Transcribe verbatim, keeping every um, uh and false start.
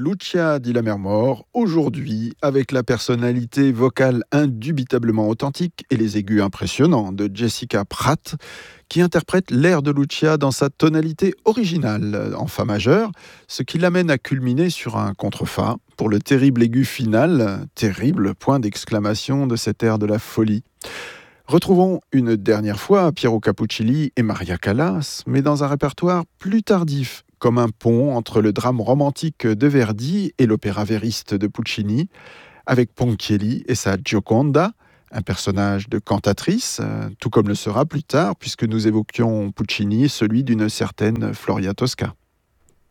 Lucia di Lammermoor, aujourd'hui, avec la personnalité vocale indubitablement authentique et les aigus impressionnants de Jessica Pratt, qui interprète l'air de Lucia dans sa tonalité originale en fa majeur, ce qui l'amène à culminer sur un contre-fa pour le terrible aigu final, terrible point d'exclamation de cet air de la folie. Retrouvons une dernière fois Piero Capuccilli et Maria Callas, mais dans un répertoire plus tardif, comme un pont entre le drame romantique de Verdi et l'opéra vériste de Puccini, avec Ponchielli et sa Gioconda, un personnage de cantatrice, tout comme le sera plus tard, puisque nous évoquions Puccini, celui d'une certaine Floria Tosca.